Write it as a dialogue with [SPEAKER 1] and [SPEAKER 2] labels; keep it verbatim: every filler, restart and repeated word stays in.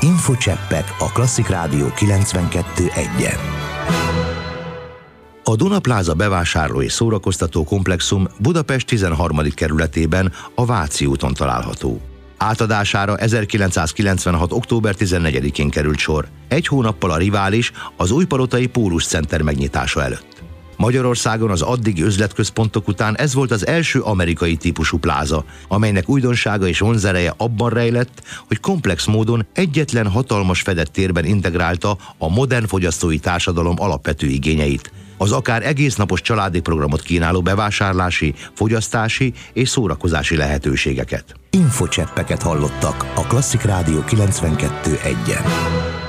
[SPEAKER 1] Infocseppek a Klasszik Rádió kilencvenkettő egyen. A Duna Plaza bevásárló és szórakoztató komplexum Budapest tizenharmadik kerületében, a Váci úton található. Átadására ezerkilencszázkilencvenhat. október tizennegyedikén került sor, egy hónappal a rivális, az újpalotai Pólus Center megnyitása előtt. Magyarországon az addigi üzletközpontok után ez volt az első amerikai típusú pláza, amelynek újdonsága és vonzereje abban rejlett, hogy komplex módon egyetlen hatalmas fedett térben integrálta a modern fogyasztói társadalom alapvető igényeit, az akár egésznapos családi programot kínáló bevásárlási, fogyasztási és szórakozási lehetőségeket. Infocseppeket hallottak a Klasszik Rádió kilencvenkettő egyen.